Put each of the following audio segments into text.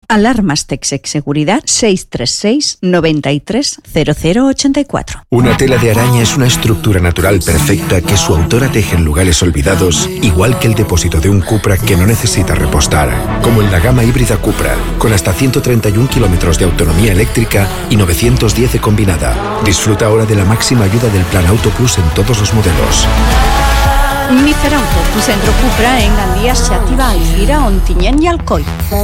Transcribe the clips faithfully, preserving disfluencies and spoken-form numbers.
Alarmas Texec Seguridad seis tres seis, nueve tres, cero cero ocho cuatro. Una tela de araña es una estructura natural perfecta que su autora teje en lugares olvidados, igual que el depósito de un Cupra que no necesita repostar. Como en la gama híbrida Cupra, con hasta ciento treinta y un kilómetros de autonomía eléctrica y novecientos diez de combinada. Disfruta ahora de la máxima ayuda del Plan Auto Plus en todos los modelos. Miferauto, tu centro Cupra en Gandía, Xàtiva, Alfira, Ontinyent y Alcoi.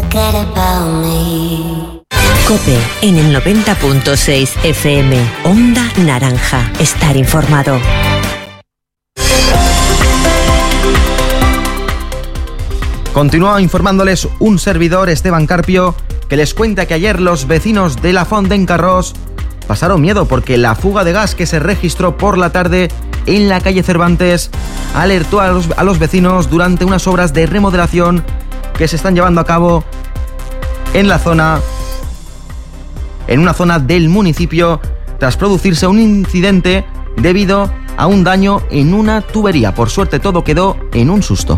COPE en el noventa punto seis F M. Onda Naranja. Estar informado. Continúa informándoles un servidor, Esteban Carpio, que les cuenta que ayer los vecinos de La Font d'en Carròs pasaron miedo porque la fuga de gas que se registró por la tarde en la calle Cervantes alertó a los, a los vecinos durante unas obras de remodelación que se están llevando a cabo en la zona, en una zona del municipio, tras producirse un incidente debido a un daño en una tubería. Por suerte todo quedó en un susto.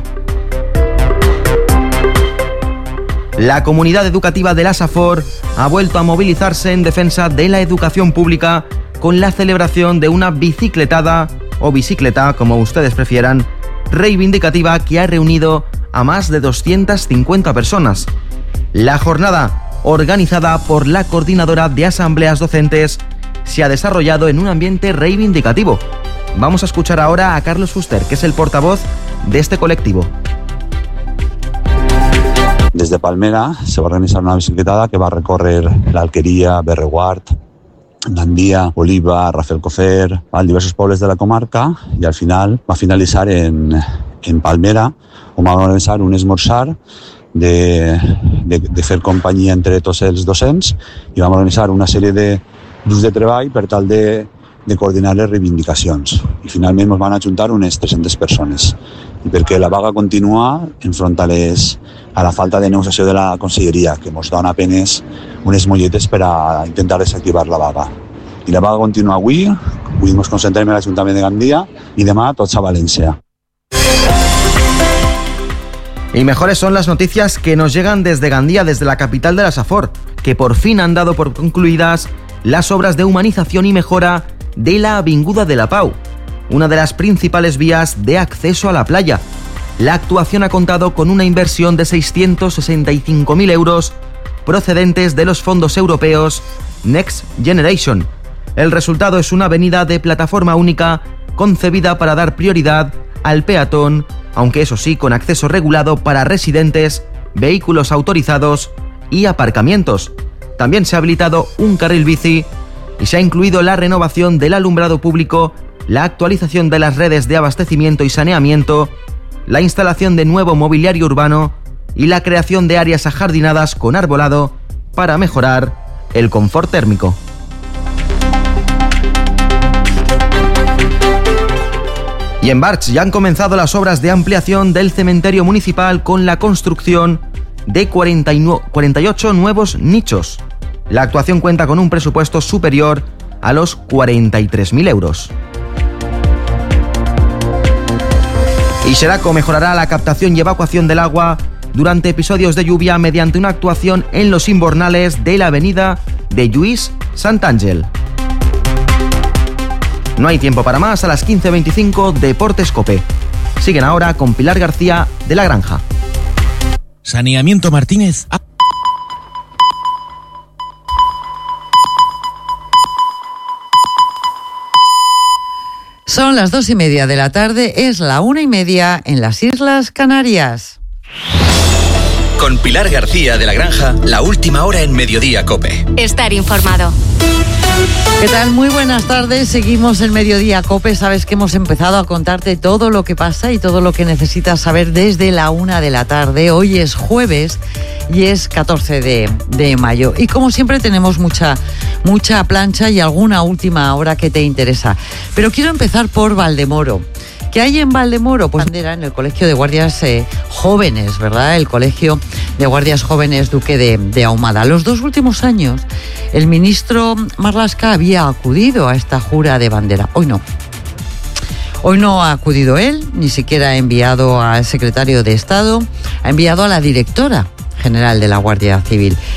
La comunidad educativa de la Safor ha vuelto a movilizarse en defensa de la educación pública con la celebración de una bicicletada o bicicleta, como ustedes prefieran, reivindicativa que ha reunido a más de doscientas cincuenta personas. La jornada, organizada por la Coordinadora de Asambleas Docentes, se ha desarrollado en un ambiente reivindicativo. Vamos a escuchar ahora a Carlos Fuster, que es el portavoz de este colectivo. Desde Palmera se va a organizar una bicicletada que va a recorrer la Alquería, Berreguard, Gandía, Oliva, Rafelcofer, diversos pueblos de la comarca, y al final va a finalizar en, en Palmera, on va a organitzar un esmorzar de, de, de fer companyia entre tots els docents, i vam organitzar una sèrie de grups de treball per tal de, de coordinar les reivindicacions. I finalment ens van ajuntar unes tres-centes persones. I perquè la vaga continua enfront a, les, a la falta de negociació de la Conselleria, que ens dona apenes unes molletes per a intentar desactivar la vaga. I la vaga continua avui, avui ens concentrem en l'Ajuntament de Gandia i demà tots a València. Y mejores son las noticias que nos llegan desde Gandía, desde la capital de la Safor, que por fin han dado por concluidas las obras de humanización y mejora de la Avinguda de la Pau, una de las principales vías de acceso a la playa. La actuación ha contado con una inversión de seiscientos sesenta y cinco mil euros procedentes de los fondos europeos Next Generation. El resultado es una avenida de plataforma única concebida para dar prioridad al peatón, aunque eso sí, con acceso regulado para residentes, vehículos autorizados y aparcamientos. También se ha habilitado un carril bici y se ha incluido la renovación del alumbrado público, la actualización de las redes de abastecimiento y saneamiento, la instalación de nuevo mobiliario urbano y la creación de áreas ajardinadas con arbolado para mejorar el confort térmico. Y en Barx ya han comenzado las obras de ampliación del cementerio municipal con la construcción de cuarenta y ocho nuevos nichos. La actuación cuenta con un presupuesto superior a los cuarenta y tres mil euros. Y Xeraco mejorará la captación y evacuación del agua durante episodios de lluvia mediante una actuación en los invernales de la avenida de Lluís Santàngel. No hay tiempo para más. A las quince veinticinco, Deportes COPE. Siguen ahora con Pilar García de La Granja. Saneamiento Martínez. Son las dos y media de la tarde, es la una y media en las Islas Canarias. Con Pilar García de La Granja, la última hora en Mediodía COPE. Estar informado. ¿Qué tal? Muy buenas tardes. Seguimos en Mediodía COPE. Sabes que hemos empezado a contarte todo lo que pasa y todo lo que necesitas saber desde la una de la tarde. Hoy es jueves y es catorce de mayo. Y como siempre tenemos mucha, mucha plancha y alguna última hora que te interesa. Pero quiero empezar por Valdemoro. ¿Qué hay en Valdemoro? Pues era en el Colegio de Guardias eh, Jóvenes, ¿verdad? El Colegio de Guardias Jóvenes Duque de, de Ahumada. Los dos últimos años, el ministro Marlaska había acudido a esta jura de bandera. Hoy no. Hoy no ha acudido él, ni siquiera ha enviado al secretario de Estado, ha enviado a la directora general de la Guardia Civil.